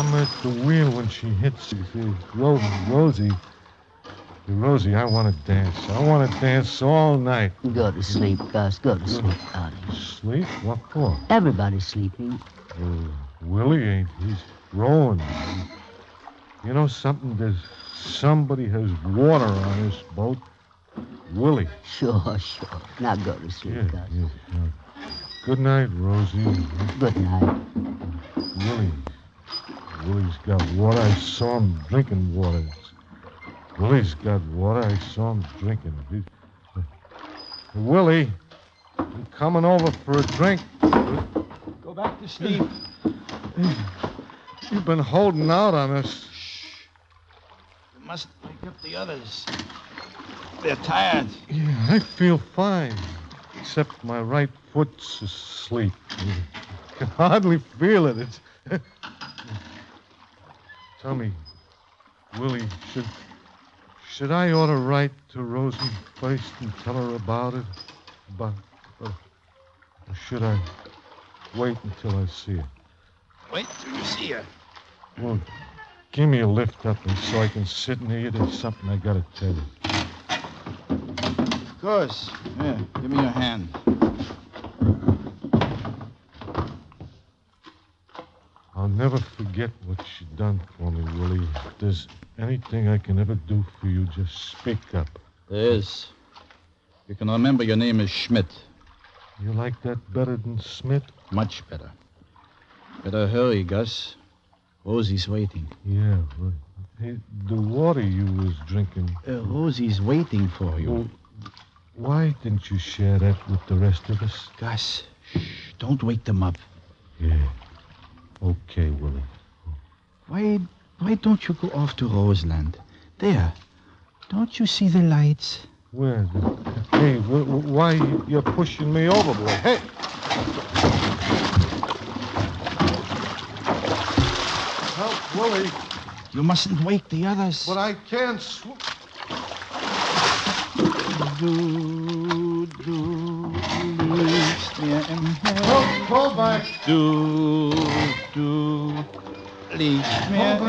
I'm at the wheel when she hits Rosie. Rosie, I want to dance. I want to dance all night. Go to sleep, Gus. Go to sleep, darling. Sleep? What for? Everybody's sleeping. Willie ain't. He's rowing. You know something? Somebody has water on this boat. Willie. Sure. Now go to sleep, Gus. Yeah. Good night, Rosie. Good night. Willie's got water. I saw him drinking water. Willie's got water. I saw him drinking it. Willie, I'm coming over for a drink. Go back to sleep. You've been holding out on us. Shh. You must wake up the others. They're tired. Yeah, I feel fine. Except my right foot's asleep. I can hardly feel it. Tell me, Willie, should I ought to write to Rosie first and tell her about it? Or should I wait until I see her? Wait till you see her. Well, give me a lift up and so I can sit near you. There's something I got to tell you. Of course. Here, give me your hand. I'll never forget what you done for me, Willie. If there's anything I can ever do for you, just speak up. There is. You can remember your name is Schmidt. You like that better than Smith? Much better. Better hurry, Gus. Rosie's waiting. Yeah, well, hey, the water you was drinking... Rosie's waiting for you. Well, why didn't you share that with the rest of us? Gus, shh, don't wake them up. Yeah. Okay, Willie. Why don't you go off to Roseland? There. Don't you see the lights? Where? Hey, why you're pushing me overboard? Hey! Help, Willie. You mustn't wake the others. But I can't Go back. Liegt mir